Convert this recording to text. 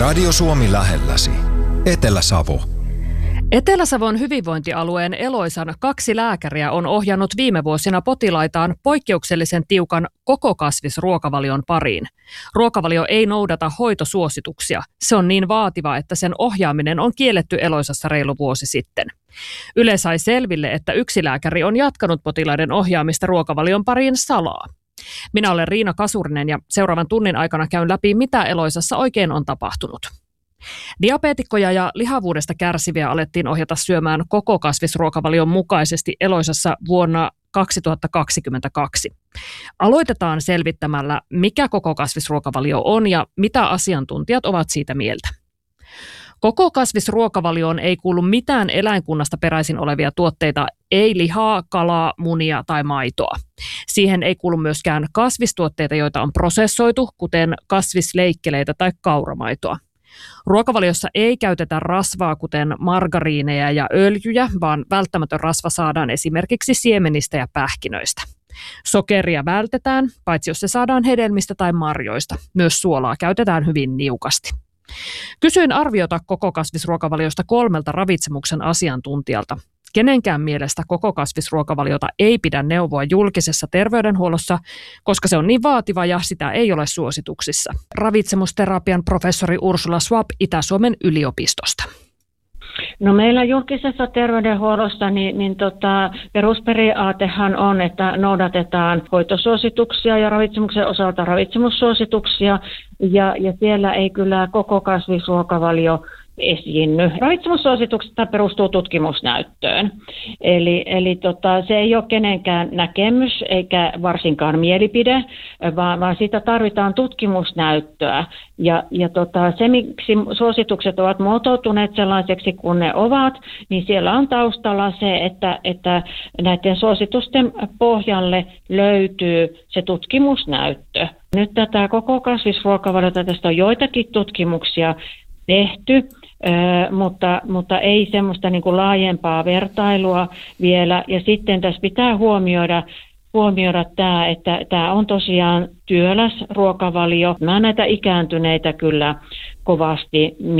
Radio Suomi lähelläsi. Etelä-Savo. Etelä-Savon hyvinvointialueen Eloisan 2 lääkäriä on ohjannut viime vuosina potilaitaan poikkeuksellisen tiukan kokokasvisruokavalion pariin. Ruokavalio ei noudata hoitosuosituksia. Se on niin vaativa, että sen ohjaaminen on kielletty Eloisassa reilu vuosi sitten. Yle sai selville, että yksi lääkäri on jatkanut potilaiden ohjaamista ruokavalion pariin salaa. Minä olen Riina Kasurinen ja seuraavan tunnin aikana käyn läpi, mitä Eloisassa oikein on tapahtunut. Diabeetikkoja ja lihavuudesta kärsiviä alettiin ohjata syömään kokokasvisruokavalion mukaisesti Eloisassa vuonna 2022. Aloitetaan selvittämällä, mikä kokokasvisruokavalio on ja mitä asiantuntijat ovat siitä mieltä. Kokokasvisruokavalioon ei kuulu mitään eläinkunnasta peräisin olevia tuotteita, ei lihaa, kalaa, munia tai maitoa. Siihen ei kuulu myöskään kasvistuotteita, joita on prosessoitu, kuten kasvisleikkeleitä tai kauramaitoa. Ruokavaliossa ei käytetä rasvaa, kuten margariineja ja öljyjä, vaan välttämätön rasva saadaan esimerkiksi siemenistä ja pähkinöistä. Sokeria vältetään, paitsi jos se saadaan hedelmistä tai marjoista. Myös suolaa käytetään hyvin niukasti. Kysyin arviota kokokasvisruokavaliosta 3 ravitsemuksen asiantuntijalta. Kenenkään mielestä kokokasvisruokavaliota ei pidä neuvoa julkisessa terveydenhuollossa, koska se on niin vaativa ja sitä ei ole suosituksissa. Ravitsemusterapian professori Ursula Schwab Itä-Suomen yliopistosta. No meillä julkisessa terveydenhuollossa perusperiaatehan on, että noudatetaan hoitosuosituksia ja ravitsemuksen osalta ravitsemussuosituksia ja siellä ei kyllä kokokasvisruokavalio esiinny. Ravitsemussuositukset perustuu tutkimusnäyttöön. Eli se ei ole kenenkään näkemys eikä varsinkaan mielipide, vaan siitä tarvitaan tutkimusnäyttöä. Ja se, miksi suositukset ovat muotoutuneet sellaiseksi kuin ne ovat, niin siellä on taustalla se, että näiden suositusten pohjalle löytyy se tutkimusnäyttö. Nyt tätä kokokasvisruokavaliota, tästä on joitakin tutkimuksia tehty, mutta ei semmoista niin kuin laajempaa vertailua vielä. Ja sitten tässä pitää huomioida tämä, että tämä on tosiaan työläs ruokavalio. Mä näitä ikääntyneitä kyllä kovasti